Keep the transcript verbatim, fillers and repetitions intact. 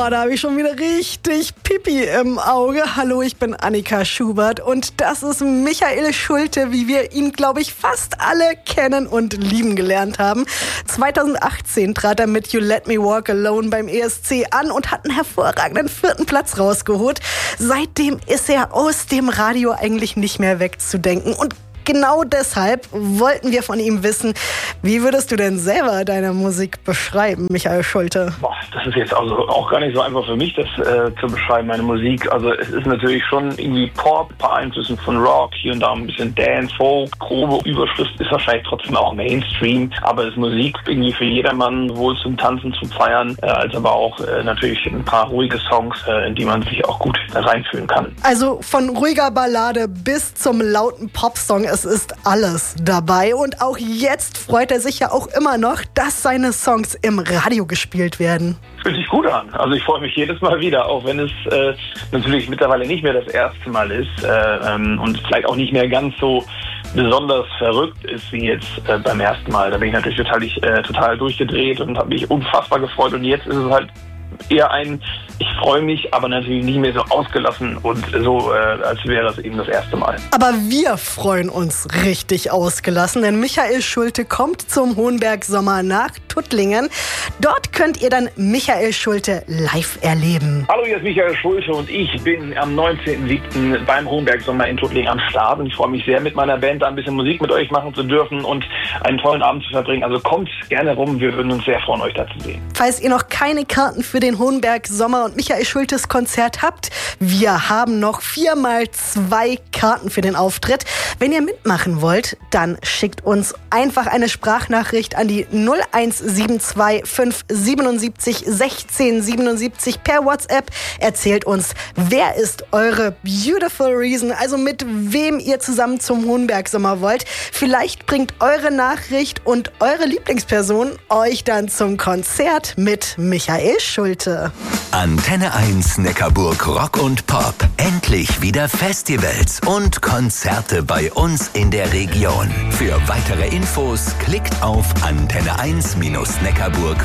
Oh, da habe ich schon wieder richtig Pipi im Auge. Hallo, ich bin Annika Schubert und das ist Michael Schulte, wie wir ihn, glaube ich, fast alle kennen und lieben gelernt haben. zweitausendachtzehn trat er mit You Let Me Walk Alone beim E S C an und hat einen hervorragenden vierten Platz rausgeholt. Seitdem ist er aus dem Radio eigentlich nicht mehr wegzudenken und genau deshalb wollten wir von ihm wissen, wie würdest du denn selber deine Musik beschreiben, Michael Schulte? Boah, das ist jetzt also auch gar nicht so einfach für mich, das äh, zu beschreiben, meine Musik. Also es ist natürlich schon irgendwie Pop, ein paar Einflüsse von Rock, hier und da ein bisschen Dance, Folk, grobe Überschrift ist wahrscheinlich trotzdem auch Mainstream, aber es ist Musik irgendwie für jedermann, sowohl zum Tanzen, zum Feiern, äh, als aber auch äh, natürlich ein paar ruhige Songs, äh, in die man sich auch gut reinfühlen kann. Also von ruhiger Ballade bis zum lauten Popsong, es ist alles dabei und auch jetzt freut er sich ja auch immer noch, dass seine Songs im Radio gespielt werden. Fühlt sich gut an. Also ich freue mich jedes Mal wieder, auch wenn es äh, natürlich mittlerweile nicht mehr das erste Mal ist äh, ähm, und vielleicht auch nicht mehr ganz so besonders verrückt ist wie jetzt äh, beim ersten Mal. Da bin ich natürlich total, äh, total durchgedreht und habe mich unfassbar gefreut und jetzt ist es halt eher ein, ich freue mich, aber natürlich nicht mehr so ausgelassen und so, äh, als wäre es eben das erste Mal. Aber wir freuen uns richtig ausgelassen, denn Michael Schulte kommt zum Hohenberg Sommer nach Tuttlingen. Dort könnt ihr dann Michael Schulte live erleben. Hallo, hier ist Michael Schulte und ich bin am neunzehnten siebten beim Hohenberg Sommer in Tuttlingen am Start und ich freue mich sehr, mit meiner Band da ein bisschen Musik mit euch machen zu dürfen und einen tollen Abend zu verbringen. Also kommt gerne rum, wir würden uns sehr freuen, euch da zu sehen. Falls ihr noch keine Karten für den Hohenberg Sommer und Michael Schultes Konzert habt, wir haben noch vier mal zwei Karten für den Auftritt. Wenn ihr mitmachen wollt, dann schickt uns einfach eine Sprachnachricht an die null eins sieben zwei fünf siebenundsiebzig sechzehn siebenundsiebzig per WhatsApp. Erzählt uns, wer ist eure Beautiful Reason, also mit wem ihr zusammen zum Hohenberg Sommer wollt. Vielleicht bringt eure Nachricht und eure Lieblingsperson euch dann zum Konzert mit Michael Schulte. Antenne eins Neckarburg Rock und Pop. Endlich wieder Festivals und Konzerte bei uns in der Region. Für weitere Infos klickt auf antenne eins Neckarburg.